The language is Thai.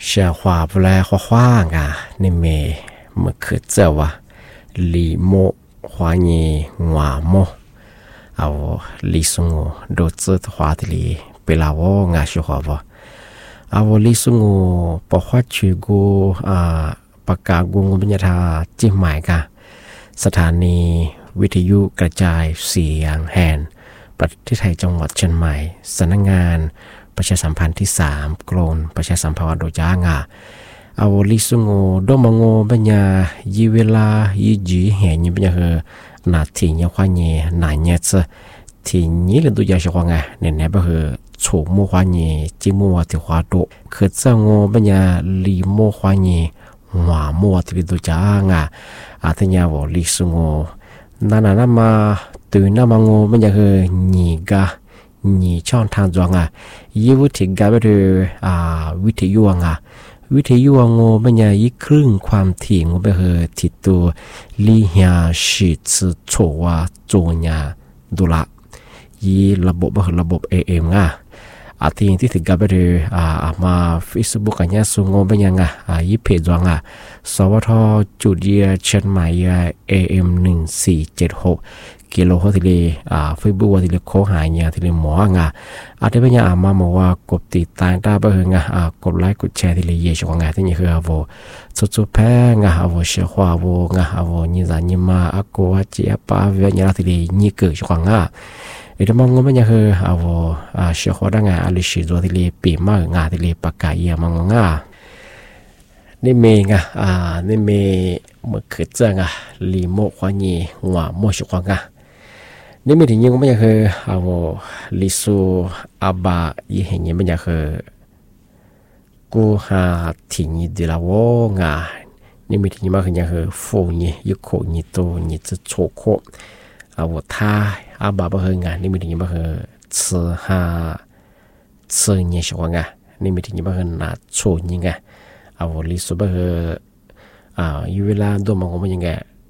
小花不来花花啊，你没么可走啊？李莫花你瓦莫，啊，李松我都知的话的里，别拉我爱说话不？啊，我李松我不花去过啊，ปากกากุงบรรยาจิหมายกะสถานีวิทยุกระจายเสียงแห่งประเทศไทยจังหวัดเชียงใหม่สำนักงานประชาสัมพันธ์ที่3กรมประชาสัมพันธ์โดยจ้างเอาลิสุงโงดมงโงบัญญายีเวลายีจีเห็นบัญญาคือนาทีเนี้ยควายเนี้ยนายเนี้ยจะทีนี้เลยดูยาชกว่าไงเนี่ยเนี่ยก็คือถูกมัวควายเนี้ยจีมัวที่ควาโดคือเจ้าโงบัญญาลีมัวควายเนี้ยหัวมัวที่ดูจ้างอาทิตย์นี้ว่าลิสุงโงนั่นมาตื่นน้ำมังโงบัญญาคือหนีกะหนีช่องทางจวงยี่วุฒิกาไปดูวิทยุวิทยุงบัญญาอีครึ่งความถี่งไปเหอติดตัวลีเฮียชิตโชวาโจญาดุละยีระบบระบบ AM อาทิตย์ที่ถึงกับไปดูมา Facebook กันเนี่ยส่งบัญญายีเพจจวงสวทจุดเดียเชียงใหม่ AM 1476กิโลเฮิรตซ์ที่เฟซบุ๊กที่โคหายเนี่ยที่หมออาทิตย์เป็นยังมาบอกว่ากดติดตามได้บ้างกดไลค์กดแชร์ที่เยี่ยมกว่าที่นี่คือว่าสุดแพ้ว่าเชื่อว่าว่านี่จะนี่มากูว่าจีบป้าเวียนที่นี่เกิดกว่าอีกมองก็ไม่ยังคือว่าเชื่อว่าได้อลิชิโดที่ปีมากที่ปากกาเยี่ยมมองนี่เมงนี่เมเมื่อคืนเจ้าลีโมควานีหัวโมชุกว่านี่ไม่ถึงยังไม่ยังคือลิซูอาบะยี่เห็นยังไม่ยังคือกูหาที่นี่ดีละวงนี่ไม่ถึงยังไม่คือยังคือฟูนี่ยุโคนี่โตนี่จะโชโคท่าอาบะบ่เฮงนี่ไม่ถึงยังไม่คือซื้อหาซื้อเนี่ยชุกว่านี่ไม่ถึงยังไม่คือนาโชนี่ลิซูบ่เฮอยู่เวลาดูมันก็มันยังไง